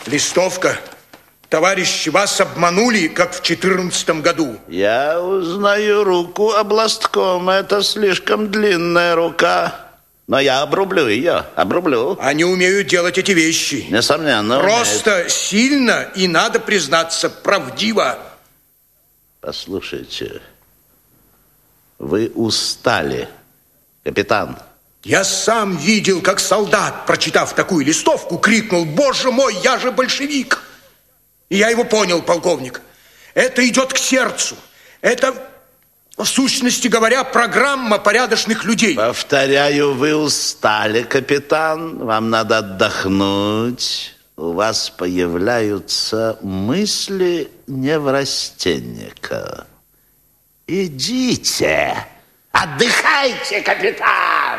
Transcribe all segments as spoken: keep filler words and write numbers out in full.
Листовка. Товарищи, вас обманули, как в четырнадцатом году. Я узнаю руку областкома. Это слишком длинная рука. Но я обрублю ее, обрублю. Они умеют делать эти вещи. Несомненно, Просто умеют. Сильно и, надо признаться, правдиво. Послушайте, вы устали, капитан. Я сам видел, как солдат, прочитав такую листовку, крикнул: «Боже мой, я же большевик!» И я его понял, полковник. Это идет к сердцу. Это, в сущности говоря, программа порядочных людей. Повторяю, вы устали, капитан. Вам надо отдохнуть. У вас появляются мысли неврастенника. Идите, отдыхайте, капитан.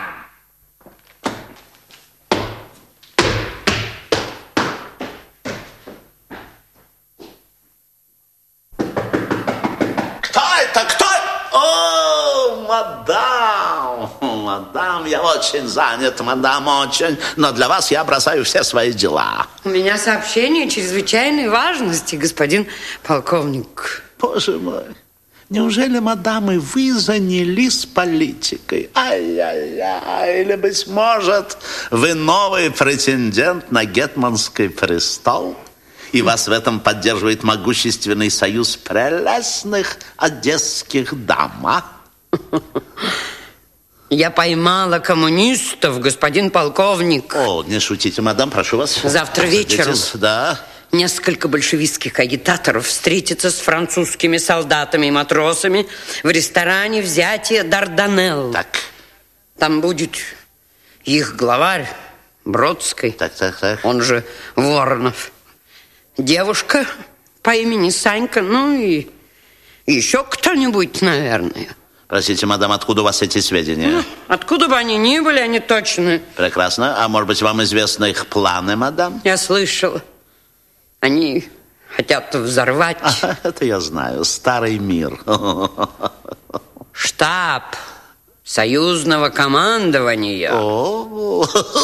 Мадам, мадам, я очень занят, мадам, очень. Но для вас я бросаю все свои дела. У меня сообщение чрезвычайной важности, господин полковник. Боже мой, неужели, мадам, и вы занялись политикой? Ай-яй-яй, или, быть может, вы новый претендент на гетманский престол? И вас в этом поддерживает могущественный союз прелестных одесских дам, а? Я поймала коммунистов, господин полковник. О, не шутите, мадам, прошу вас. Завтра вечером да. несколько большевистских агитаторов встретятся с французскими солдатами и матросами в ресторане «Взятие Дарданелл». Так. Там будет их главарь Бродский, так, так, так. он же Воронов. Девушка по имени Санька, ну и еще кто-нибудь, наверное. Простите, мадам, откуда у вас эти сведения? Ну, откуда бы они ни были, они точны. Прекрасно. А может быть, вам известны их планы, мадам? Я слышала. Они хотят взорвать... А, это я знаю. Старый мир. Штаб союзного командования. О,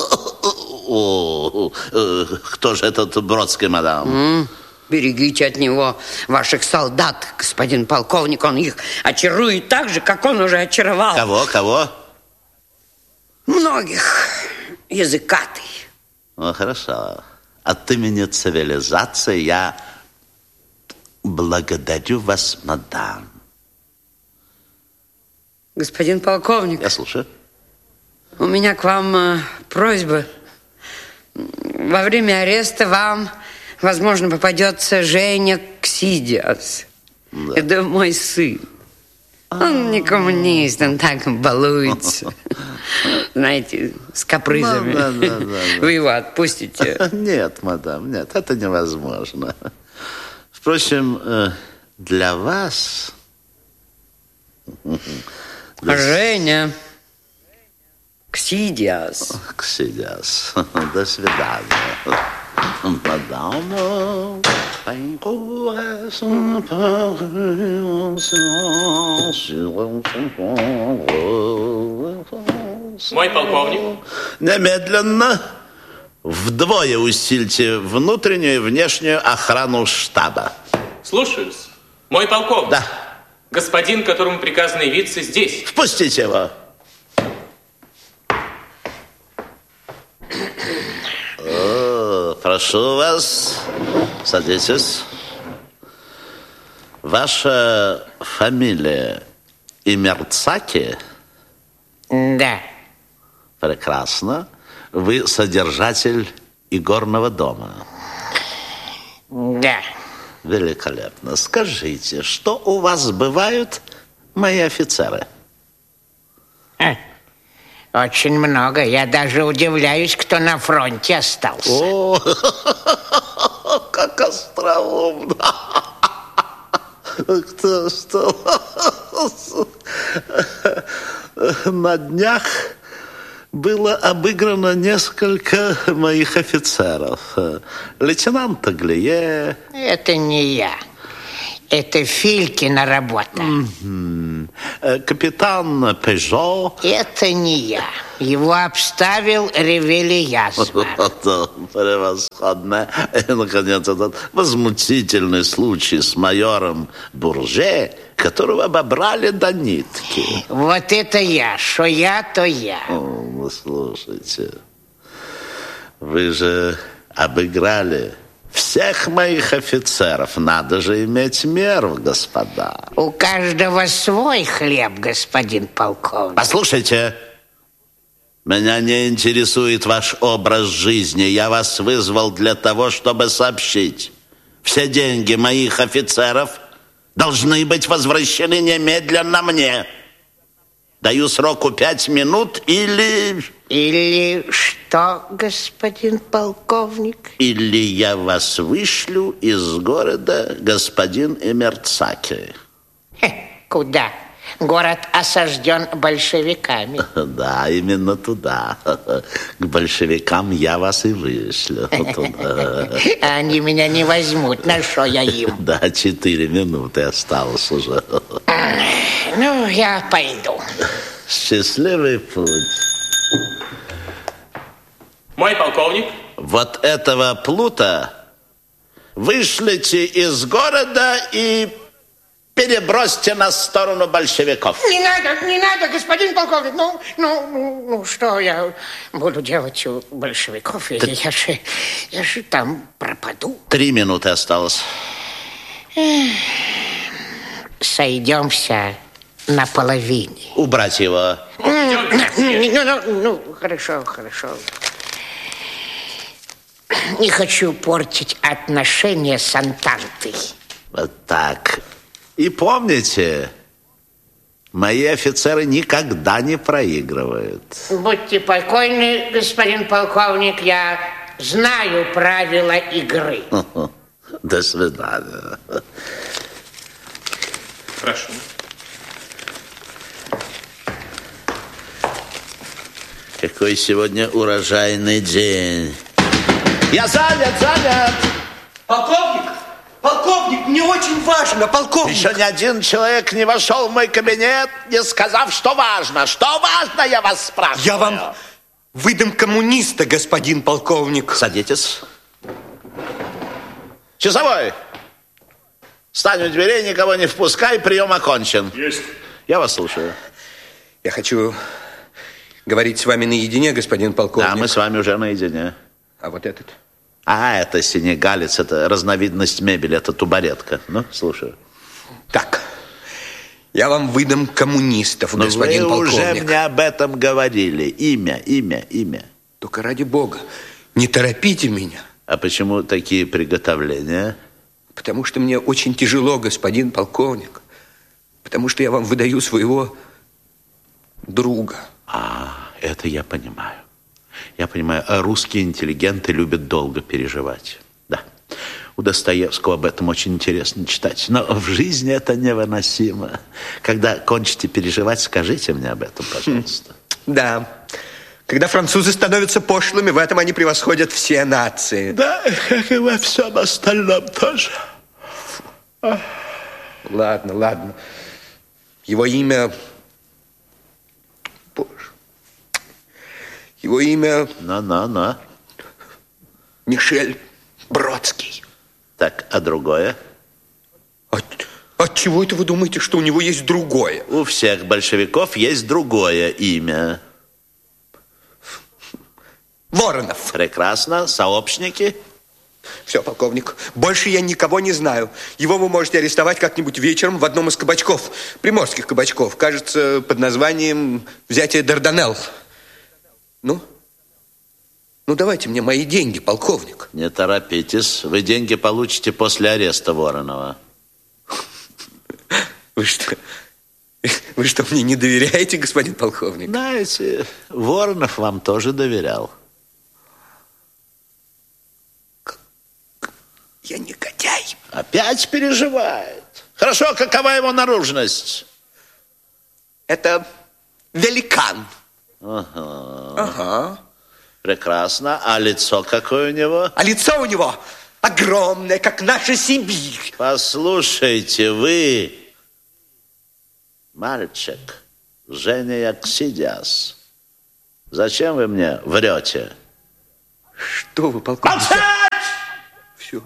о, кто же этот Бродский, мадам? Берегите от него ваших солдат, господин полковник. Он их очарует так же, как он уже очаровал. Кого, кого? Многих. Языкатый. Ну, хорошо. От имени цивилизации я благодарю вас, мадам. Господин полковник. Я слушаю. У меня к вам э, просьба. Во время ареста вам... возможно, попадется Женя Ксидиас. Да. Это мой сын. Он не коммунист, он так балуется. Знаете, с капризами. Да, да, да, да. Вы его отпустите? Нет, мадам, нет, это невозможно. Впрочем, для вас... Женя Ксидиас. Ксидиас. До свидания. Мадам, мой полковник. Немедленно вдвое усильте внутреннюю и внешнюю охрану штаба. Слушаюсь. Мой полковник. Да. Господин, которому приказано явиться здесь. Впустите его. Прошу вас, садитесь. Ваша фамилия Имерцаки? Да. Прекрасно. Вы содержатель игорного дома? Да. Великолепно. Скажите, что у вас бывают мои офицеры? А? Очень много. Я даже удивляюсь, кто на фронте остался. О, как остроумно. Кто что? На днях было обыграно несколько моих офицеров. Лейтенант Таглие. Это не я. Это Филькина работа. Mm-hmm. Капитан Пежо. Это не я. Его обставил Ревельязма. Превосходно. И, наконец, этот возмутительный случай с майором Бурже, которого обобрали до нитки. Вот это я. Что я, то я. О, ну, слушайте, вы же обыграли всех моих офицеров. Надо же иметь меру, господа. У каждого свой хлеб, господин полковник. Послушайте, меня не интересует ваш образ жизни. Я вас вызвал для того, чтобы сообщить. Все деньги моих офицеров должны быть возвращены немедленно мне. Даю сроку пять минут или... Или что, господин полковник? Или я вас вышлю из города, господин Эмерцаки. Хе, куда? Город осажден большевиками. Да, именно туда. К большевикам я вас и вышлю. Они меня не возьмут. На что я им? Да, четыре минуты осталось уже. Ну, я пойду. Счастливый путь. Мой полковник. Вот этого плута вышлите из города и перебросьте на сторону большевиков. Не надо, не надо, господин полковник. Ну, ну, ну, ну что я буду делать у большевиков? Я, я, же, я же там пропаду. Три минуты осталось. Сойдемся на половине. Убрать его. Ну, ну, ну, хорошо, хорошо. Не хочу портить отношения с Антантой. Вот так. И помните, мои офицеры никогда не проигрывают. Будьте покойны, господин полковник, я знаю правила игры. До свидания. Прошу. Какой сегодня урожайный день. Я занят, занят. Полковник, полковник, мне очень важно, полковник. Еще ни один человек не вошел в мой кабинет, не сказав, что важно. Что важно, я вас спрашиваю. Я вам выдам коммуниста, господин полковник. Садитесь. Часовой, стань у дверей, никого не впускай, прием окончен. Есть. Я вас слушаю. Я хочу говорить с вами наедине, господин полковник. Да, мы с вами уже наедине. А вот этот? А, это сенегалец, это разновидность мебели, это тубаретка. Ну, слушаю. Так, я вам выдам коммунистов, Но господин вы полковник. уже мне об этом говорили. Имя, имя, имя. Только ради бога, не торопите меня. А почему такие приготовления? Потому что мне очень тяжело, господин полковник. Потому что я вам выдаю своего друга. А, это я понимаю. Я понимаю, русские интеллигенты любят долго переживать. Да, у Достоевского об этом очень интересно читать. Но в жизни это невыносимо. Когда кончите переживать, скажите мне об этом, пожалуйста. Да, когда французы становятся пошлыми, в этом они превосходят все нации. Да, как и во всем остальном тоже. Ладно, ладно. Его имя... Боже. Его имя... На-на-на. Мишель Бродский. Так, а другое? От, от чего это вы думаете, что у него есть другое? У всех большевиков есть другое имя. Воронов. Прекрасно. Сообщники? Все, полковник, больше я никого не знаю. Его вы можете арестовать как-нибудь вечером в одном из кабачков, приморских кабачков, кажется, под названием «Взятие Дарданелл». Ну? Ну, давайте мне мои деньги, полковник. Не торопитесь. Вы деньги получите после ареста Воронова. Вы что, вы что, мне не доверяете, господин полковник? Знаете, Воронов вам тоже доверял. Я негодяй. Опять переживает. Хорошо, какова его наружность? Это великан. Ага. Ага. Прекрасно. А лицо какое у него? А лицо у него огромное, как наша Сибирь. Послушайте, вы Мальчик, Женя Яксидиас, зачем вы мне врете? Что вы, полковник? Молчать! Все.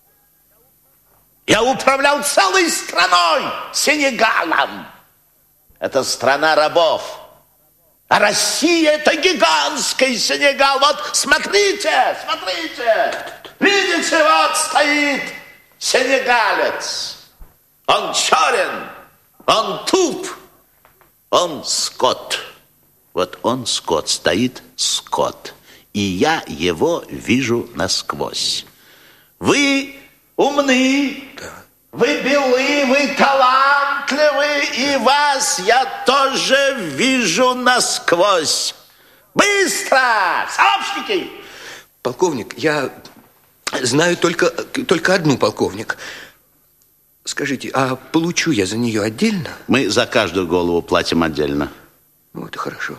Я управлял целой страной, Сенегалом. Это страна рабов. А Россия – это гигантский Сенегал. Вот смотрите, смотрите. Видите, вот стоит сенегалец. Он черен, он туп, он скот. Вот он скот, стоит скот. И я его вижу насквозь. Вы умны, да. Вы белы, вы талантливы, и вас я тоже вижу насквозь. Быстро, сообщники! Полковник, я знаю только, только одну, полковник. Скажите, а получу я за нее отдельно? Мы за каждую голову платим отдельно. Вот и хорошо.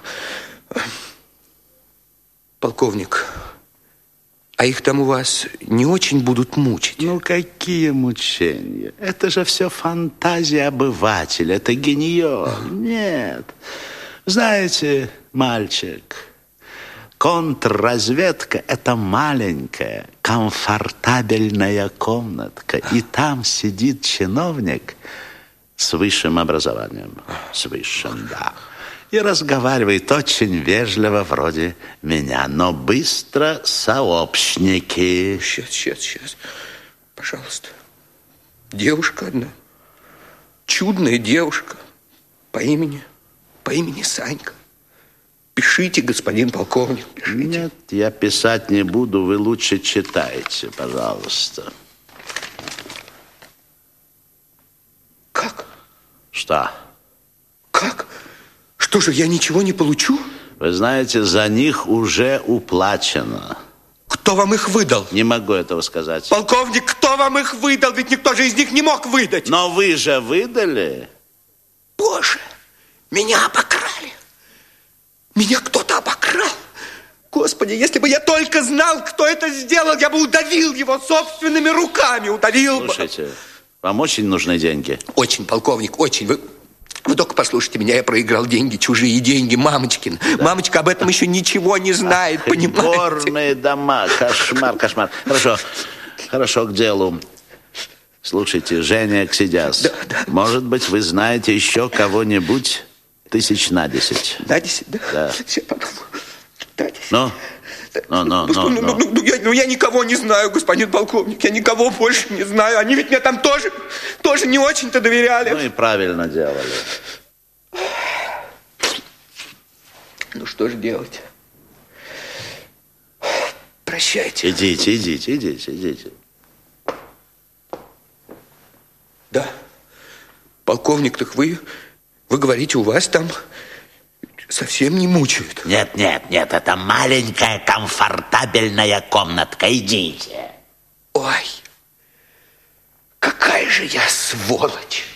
Полковник, а их там у вас не очень будут мучить? Ну, какие мучения? Это же все фантазия обывателя, это генио. Нет. Знаете, мальчик, контрразведка – это маленькая, комфортабельная комнатка. И там сидит чиновник с высшим образованием. С высшим, да. И разговаривает очень вежливо, вроде меня, но быстро сообщники. Сейчас, сейчас, сейчас. Пожалуйста. Девушка одна. Чудная девушка. По имени, по имени Санька. Пишите, господин полковник, пишите. Нет, я писать не буду, вы лучше читайте, пожалуйста. Как? Что? Как? Что же, я ничего не получу? Вы знаете, за них уже уплачено. Кто вам их выдал? Не могу этого сказать. Полковник, кто вам их выдал? Ведь никто же из них не мог выдать. Но вы же выдали. Боже, меня обокрали. Меня кто-то обокрал. Господи, если бы я только знал, кто это сделал, я бы удавил его собственными руками. Удавил бы. Слушайте, вам очень нужны деньги? Очень, полковник, очень. Вы... Вы только послушайте меня, я проиграл деньги, чужие деньги, мамочкин. Да. Мамочка об этом еще ничего не знает, Ах, понимаете? Горные дома, кошмар, кошмар. Хорошо, хорошо, к делу. Слушайте, Женя Яксидиас, да, да. Может быть, вы знаете еще кого-нибудь тысяч на десять? На десять, да? Да. Сейчас подумаю. На десять. Ну? Ну, ну, ну, ну, ну, ну, ну, я, ну, я никого не знаю, господин полковник. Я никого больше не знаю. Они ведь мне там тоже, тоже не очень-то доверяли. Ну и правильно делали. Ну, что же делать? Прощайте. Идите, идите, идите, идите. Да. Полковник, так вы, вы говорите, у вас там... совсем не мучают. Нет, нет, нет, это маленькая комфортабельная комнатка. Идите. Ой, какая же я сволочь.